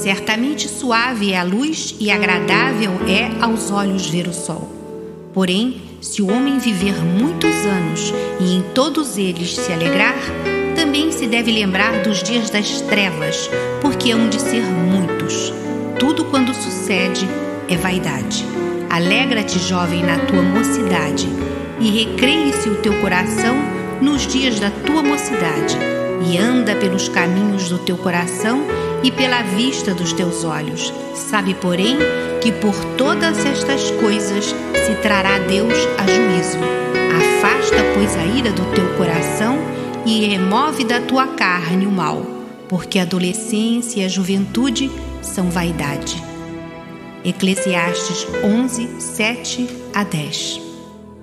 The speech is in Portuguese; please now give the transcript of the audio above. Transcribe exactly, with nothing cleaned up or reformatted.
Certamente suave é a luz e agradável é aos olhos ver o sol. Porém, se o homem viver muitos anos e em todos eles se alegrar, também se deve lembrar dos dias das trevas, porque hão de ser muitos. Tudo quando sucede é vaidade. Alegra-te, jovem, na tua mocidade, e recreie-se o teu coração nos dias da tua mocidade, e anda pelos caminhos do teu coração e pela vista dos teus olhos. Sabe, porém, que por todas estas coisas se trará Deus a juízo. Afasta, pois, a ira do teu coração e remove da tua carne o mal, porque a adolescência e a juventude são vaidade. Eclesiastes onze, sete a dez.